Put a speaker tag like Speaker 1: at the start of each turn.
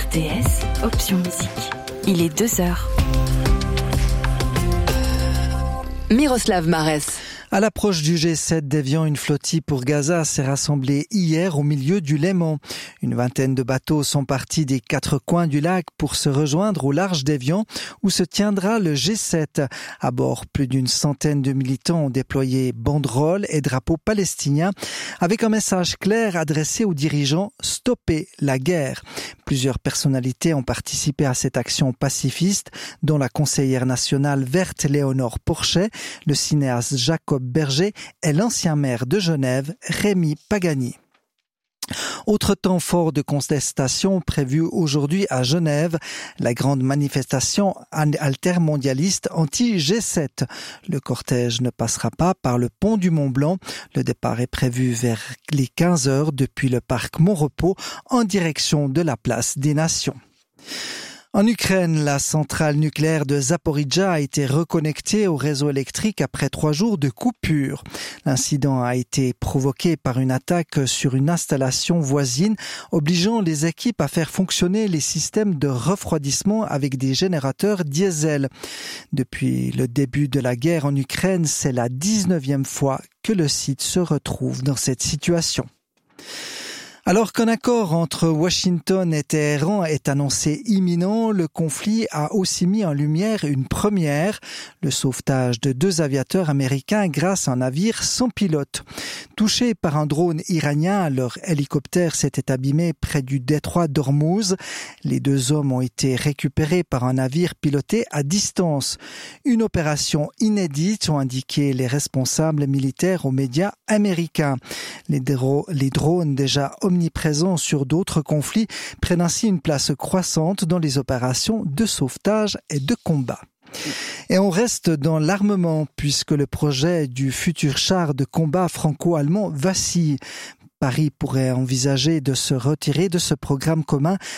Speaker 1: RTS, option musique. Il est 2h. Miroslav Marès.
Speaker 2: À l'approche du G7 d'Évian, une flottille pour Gaza s'est rassemblée hier au milieu du Léman. Une vingtaine de bateaux sont partis des 4 coins du lac pour se rejoindre au large d'Évian où se tiendra le G7. À bord, plus d'une centaine de militants ont déployé banderoles et drapeaux palestiniens avec un message clair adressé aux dirigeants « Stoppez la guerre ». Plusieurs personnalités ont participé à cette action pacifiste, dont la conseillère nationale verte Léonore Porchet, le cinéaste Jacob Berger et l'ancien maire de Genève, Rémi Pagani. Autre temps fort de contestation prévu aujourd'hui à Genève, la grande manifestation altermondialiste anti-G7. Le cortège ne passera pas par le pont du Mont-Blanc. Le départ est prévu vers les 15h depuis le parc Montrepos en direction de la place des Nations. En Ukraine, la centrale nucléaire de Zaporijjia a été reconnectée au réseau électrique après 3 jours de coupure. L'incident a été provoqué par une attaque sur une installation voisine, obligeant les équipes à faire fonctionner les systèmes de refroidissement avec des générateurs diesel. Depuis le début de la guerre en Ukraine, c'est la 19e fois que le site se retrouve dans cette situation. Alors qu'un accord entre Washington et Téhéran est annoncé imminent, le conflit a aussi mis en lumière une première, le sauvetage de 2 aviateurs américains grâce à un navire sans pilote. Touchés par un drone iranien, leur hélicoptère s'était abîmé près du détroit d'Ormuz. Les 2 hommes ont été récupérés par un navire piloté à distance. Une opération inédite, ont indiqué les responsables militaires aux médias américains. Les drones déjà omniprésents sur d'autres conflits prennent ainsi une place croissante dans les opérations de sauvetage et de combat. Et on reste dans l'armement puisque le projet du futur char de combat franco-allemand vacille. Paris pourrait envisager de se retirer de ce programme commun